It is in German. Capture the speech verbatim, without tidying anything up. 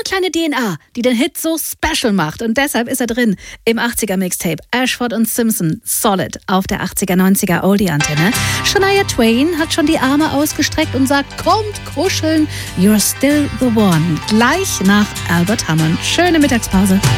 kleine D N A, die den Hit so special macht. Und deshalb ist er drin im achtziger-Mixtape. Ashford und Simpson, Solid, auf der achtziger-neunziger Oldie-Antenne. Shania Twain hat schon die Arme ausgestreckt und sagt, kommt kuscheln, you're still the one. Gleich nach Albert Hammond. Schöne Mittagspause.